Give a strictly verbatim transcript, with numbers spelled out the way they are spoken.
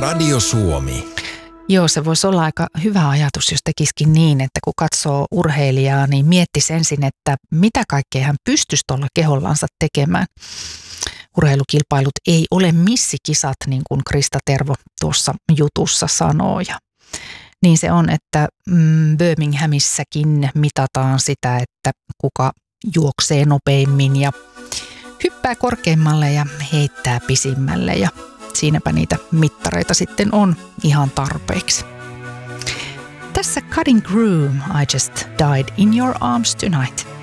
Radio Suomi. Joo, se voisi olla aika hyvä ajatus, jos tekisikin niin, että kun katsoo urheilijaa, niin miettisi ensin, että mitä kaikkea hän pystyisi tuolla kehollansa tekemään. Urheilukilpailut ei ole missikisat, niin kuin Krista Tervo tuossa jutussa sanoo. Ja niin se on, että mm, Birminghamissäkin mitataan sitä, että kuka juoksee nopeimmin ja hyppää korkeimmalle ja heittää pisimmälle ja siinäpä niitä mittareita sitten on ihan tarpeeksi. Tässä Cutting Groom, I Just Died in Your Arms Tonight.